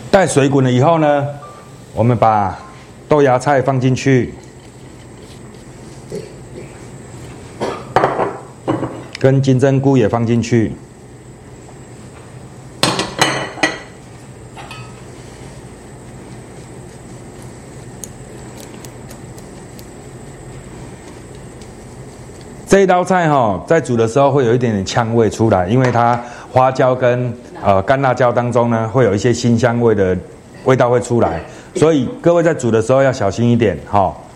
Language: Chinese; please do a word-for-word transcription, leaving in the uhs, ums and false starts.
待水滚了以后呢，我们把豆芽菜放进去，跟金针菇也放进去。这一道菜哈、哦，在煮的时候会有一点点呛味出来，因为它花椒跟呃干辣椒当中呢，会有一些辛香味的味道会出来，所以各位在煮的时候要小心一点哈、哦。